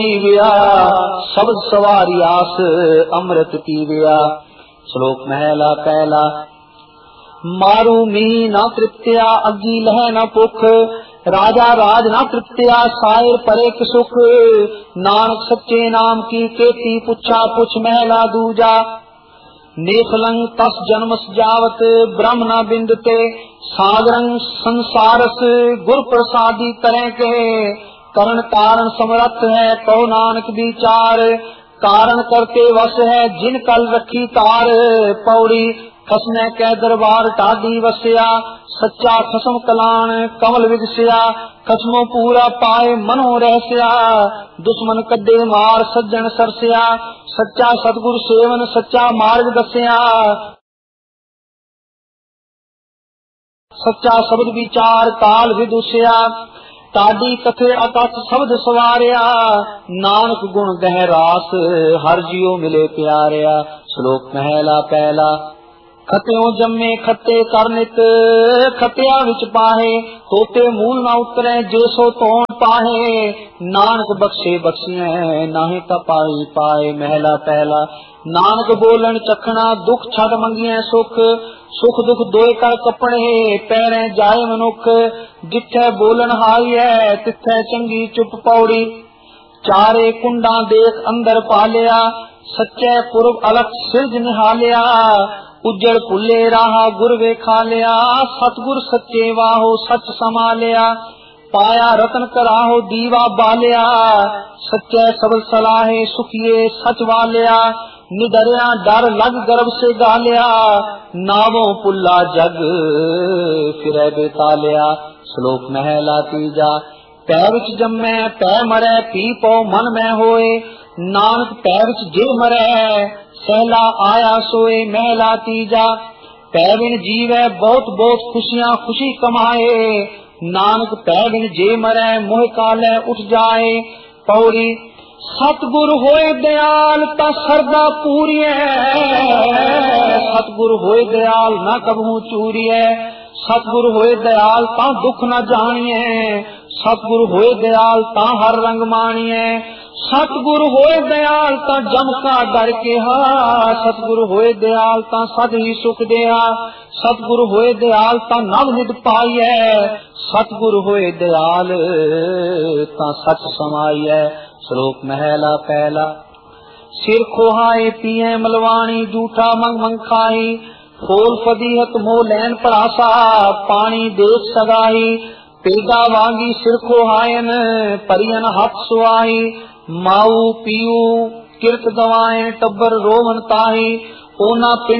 शब्द सवारी आस अमृत पीविया। श्लोक महला पहला। मारू मी न तृप्त्या अग्गी लह न पुख, राजा राज न तृप्त्या सायर परे सुख। नानक सच्चे नाम की केती पुछा पुछ महला दूजा। नेफलंग तस जन्मस जावत ब्रह्म न बिंदते, सागरंग संसारस गुर प्रसादी तरह के। करण कारण समरथ है कहो नानक विचार, कारण करते वश है जिन कल रखी तार। पौड़ी खसने के दरबार टाडी वस्या, सच्चा खसम कलान कमल विगस्या। खसमो पूरा पाए मनो रहस्या, दुश्मन कड्डे मार सज्जन सरस्या। सच्चा सतगुरु सेवन सच्चा मार्ग दस्या, सच्चा शब्द विचार काल विदुष्या। टाडी कथे अकथ शब्द सवारिया, नानक गुण गहरास हर जियो मिले प्यारिया। श्लोक महला पहला। खत्यो जम्मे खत्ते करनित, खत्या विच पाहे तोते मूल न उतरे जेसो तोन पाहे। नानक बख्शे बख्शिए नाहे कपाई पाए। महला पहला। नानक बोलन चखना दुख छड़ मंगिए सुख, सुख दुख दोए कर कपड़े पैरे जाए मनुख। जिथे बोलन हाई है तिथे चंगी चुप पौड़ी, चारे कुंडा देख अंदर पालिया। सच्चे पूर्व अलख सिरज निहालिया, उज्जड़ पुले राहा गुर वेखा लिया। सतगुर सच्चे वाहो सच समालिया, पाया रतन कराहो दीवा बालिया। सच्चे सबल सलाहे सुखिए सच वालिया, निडरिया डर लग गर्भ से गालिया। नावों पुल्ला जग फिरे बेतालिया। श्लोक महला तीजा। पै विच जम्मै पै मरै पी पौ मन में होए, नानक पै विच जे मरै सहला आया सोए। महला तीजा। पै बिन जीवै बहुत बहुत खुशियां खुशी कमाए, नानक पै बिन जे मरै मोह काले उठ जाए। पौड़ी सतगुरु होए दयाल ता सरदा पूरीए, सतगुरु होए दयाल ना कबहू चूरीए। सतगुरु होए दयाल ता दुख न जानिए, सतगुरु होए दयाल ता हर रंग मानिए। सतगुरु होए दयाल ता जम का डर के हा, सतगुरु होए दयाल ता सद ही सुख दिया। सतगुरु होए दयाल ता नव निध पाइए, सतगुरु होए दयाल ता सच समाइए। श्लोक महला पहला। सिर खोहाए पिए मलवाणी जूठा मंग मंग खाई, खोल फदीहत मोह लैन परासा पानी देख सगाई। पेगा वांगी सिर खोहायन परियन हथ सुआई, माऊ पीऊ किरत गवाए टब्बर रोवन ताही। ओना